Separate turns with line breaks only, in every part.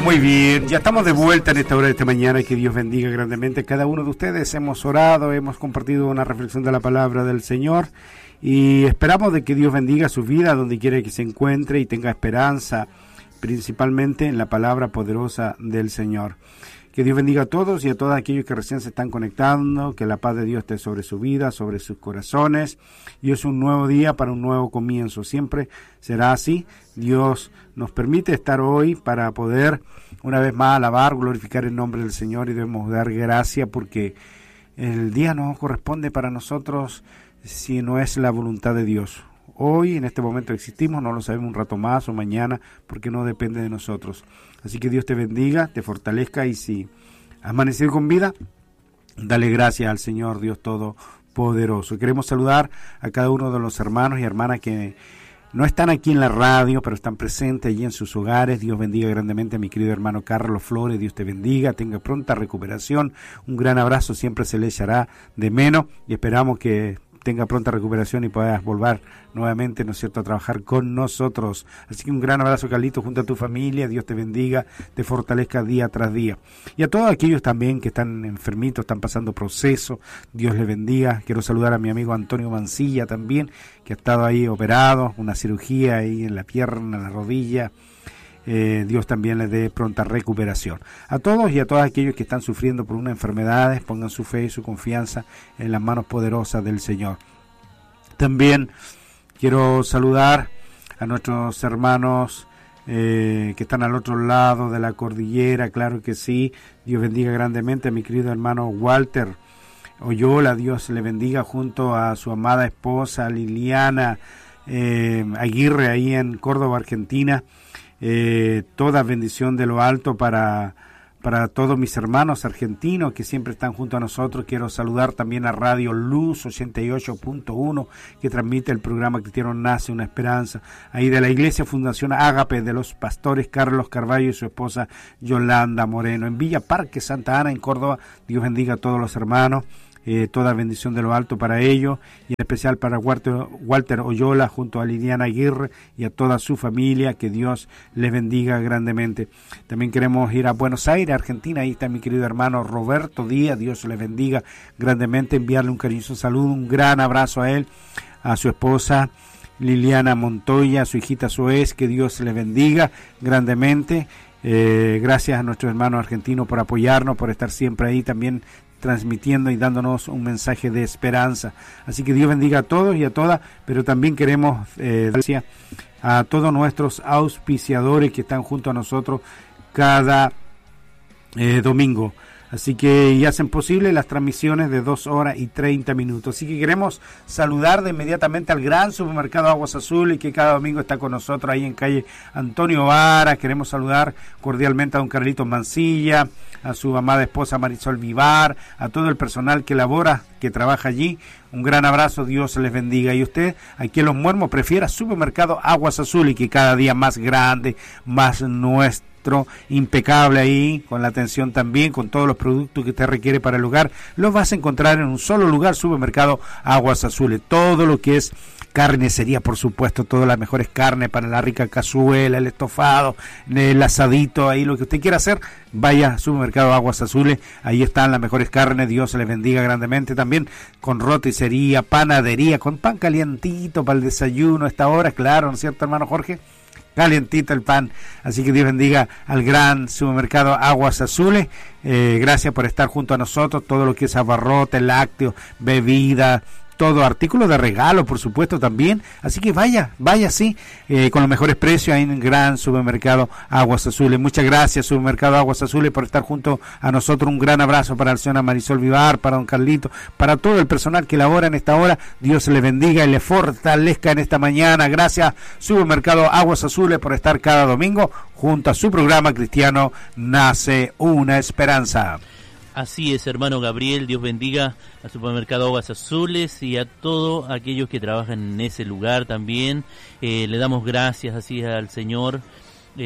Muy bien, ya estamos de vuelta en esta hora de esta mañana. Que Dios bendiga grandemente a cada uno de ustedes. Hemos orado, hemos compartido una reflexión de la palabra del Señor y esperamos de que Dios bendiga su vida donde quiera que se encuentre y tenga esperanza, principalmente en la palabra poderosa del Señor. Que Dios bendiga a todos y a todos aquellos que recién se están conectando, que la paz de Dios esté sobre su vida, sobre sus corazones. Y es un nuevo día para un nuevo comienzo. Siempre será así. Dios nos permite estar hoy para poder una vez más alabar, glorificar el nombre del Señor, y debemos dar gracias porque el día no corresponde para nosotros si no es la voluntad de Dios. Hoy, en este momento existimos, no lo sabemos un rato más o mañana, porque no depende de nosotros. Así que Dios te bendiga, te fortalezca, y si has amanecido con vida, dale gracias al Señor Dios Todopoderoso. Queremos saludar a cada uno de los hermanos y hermanas que no están aquí en la radio, pero están presentes allí en sus hogares. Dios bendiga grandemente a mi querido hermano Carlos Flores. Dios te bendiga, tenga pronta recuperación. Un gran abrazo, siempre se le echará de menos, y esperamos que tenga pronta recuperación y puedas volver nuevamente, ¿no es cierto?, a trabajar con nosotros. Así que un gran abrazo, Carlito, junto a tu familia. Dios te bendiga, te fortalezca día tras día. Y a todos aquellos también que están enfermitos, están pasando proceso, Dios les bendiga. Quiero saludar a mi amigo Antonio Mancilla también, que ha estado ahí operado, una cirugía ahí en la pierna, en la rodilla. Dios también les dé pronta recuperación. A todos y a todos aquellos que están sufriendo por una enfermedad, pongan su fe y su confianza en las manos poderosas del Señor. También quiero saludar a nuestros hermanos que están al otro lado de la cordillera, claro que sí. Dios bendiga grandemente a mi querido hermano Walter Oyola. Dios le bendiga, junto a su amada esposa Liliana Aguirre, ahí en Córdoba, Argentina. Toda bendición de lo alto para todos mis hermanos argentinos que siempre están junto a nosotros. Quiero saludar también a Radio Luz 88.1, que transmite el programa Cristiano Nace una Esperanza, ahí de la Iglesia Fundación Ágape de los pastores Carlos Carballo y su esposa Yolanda Moreno, en Villa Parque Santa Ana, en Córdoba. Dios bendiga a todos los hermanos. Toda bendición de lo alto para ellos, y en especial para Walter Oyola junto a Liliana Aguirre y a toda su familia. Que Dios les bendiga grandemente. También queremos ir a Buenos Aires, Argentina. Ahí está mi querido hermano Roberto Díaz. Dios les bendiga grandemente. Enviarle un cariñoso saludo, un gran abrazo a él, a su esposa Liliana Montoya, a su hijita Suez. Que Dios les bendiga grandemente. Gracias a nuestros hermanos argentinos por apoyarnos, por estar siempre ahí también transmitiendo y dándonos un mensaje de esperanza. Así que Dios bendiga a todos y a todas, pero también queremos gracias a todos nuestros auspiciadores que están junto a nosotros cada domingo. Así que y hacen posible las transmisiones de 2 horas y 30 minutos. Así que queremos saludar de inmediatamente al gran supermercado Aguas Azules, que cada domingo está con nosotros ahí en calle Antonio Vara. Queremos saludar cordialmente a don Carlitos Mancilla, a su amada esposa Marisol Vivar, a todo el personal que labora, que trabaja allí. Un gran abrazo, Dios les bendiga. Y usted, aquí en Los Muermos, prefiera supermercado Aguas Azules, que cada día más grande, más nuestro, impecable ahí, con la atención también, con todos los productos que usted requiere para el hogar. Los vas a encontrar en un solo lugar, supermercado Aguas Azules. Todo lo que es carnicería, por supuesto, todas las mejores carnes para la rica cazuela, el estofado, el asadito, ahí lo que usted quiera hacer, vaya a supermercado Aguas Azules, ahí están las mejores carnes. Dios les bendiga grandemente. También con roticería, panadería, con pan calientito para el desayuno a esta hora, claro, ¿no es cierto, hermano Jorge? Calientito el pan. Así que Dios bendiga al gran supermercado Aguas Azules. Gracias por estar junto a nosotros. Todo lo que es abarrotes, lácteos, bebida, todo, artículos de regalo, por supuesto, también. Así que vaya sí, con los mejores precios ahí en el gran supermercado Aguas Azules. Muchas gracias, supermercado Aguas Azules, por estar junto a nosotros. Un gran abrazo para la señora Marisol Vivar, para don Carlito, para todo el personal que labora en esta hora. Dios le bendiga y le fortalezca en esta mañana. Gracias, supermercado Aguas Azules, por estar cada domingo junto a su programa Cristiano Nace una Esperanza.
Así es, hermano Gabriel. Dios bendiga al supermercado Aguas Azules y a todos aquellos que trabajan en ese lugar también. Le damos gracias así al Señor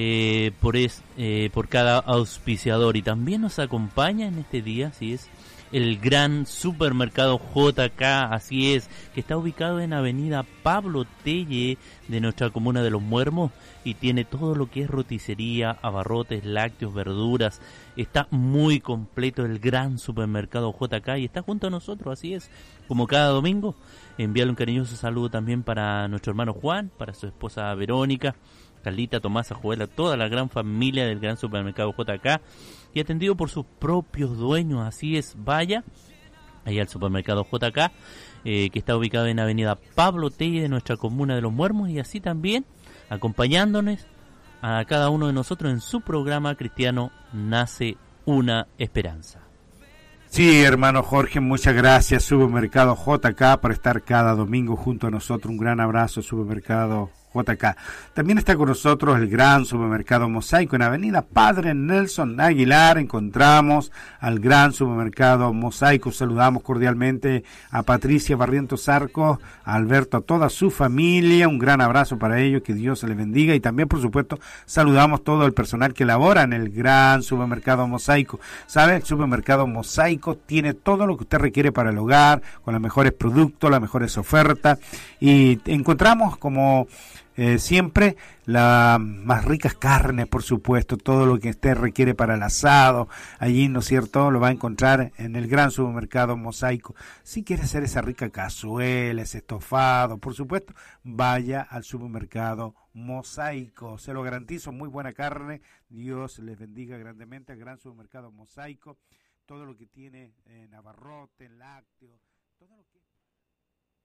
por cada auspiciador, y también nos acompaña en este día, así es, el gran supermercado JK, así es, que está ubicado en Avenida Pablo Telle de nuestra comuna de Los Muermos y tiene todo lo que es roticería, abarrotes, lácteos, verduras. Está muy completo el gran supermercado JK y está junto a nosotros, así es, como cada domingo. Enviarle un cariñoso saludo también para nuestro hermano Juan, para su esposa Verónica, Carlita, Tomasa, Joela, toda la gran familia del gran supermercado JK y atendido por sus propios dueños, así es, vaya ahí al supermercado JK, que está ubicado en Avenida Pablo Telle de nuestra comuna de Los Muermos y así también acompañándonos a cada uno de nosotros en su programa cristiano Nace una Esperanza.
Sí, hermano Jorge, muchas gracias, Supermercado JK, por estar cada domingo junto a nosotros. Un gran abrazo, Supermercado JK. También está con nosotros el gran supermercado Mosaico en Avenida Padre Nelson Aguilar. Encontramos al gran supermercado Mosaico. Saludamos cordialmente a Patricia Barrientos Arcos, a Alberto, a toda su familia. Un gran abrazo para ellos, que Dios se les bendiga. Y también, por supuesto, saludamos todo el personal que labora en el gran supermercado Mosaico. ¿Sabe? El supermercado Mosaico tiene todo lo que usted requiere para el hogar, con los mejores productos, las mejores ofertas. Y encontramos como siempre las más ricas carnes, por supuesto, todo lo que usted requiere para el asado, allí, ¿no es cierto?, lo va a encontrar en el gran supermercado Mosaico. Si quiere hacer esa rica cazuela, ese estofado, por supuesto, vaya al supermercado Mosaico, se lo garantizo, muy buena carne. Dios les bendiga grandemente al gran supermercado Mosaico, todo lo que tiene en abarrote, en lácteos, todo lo que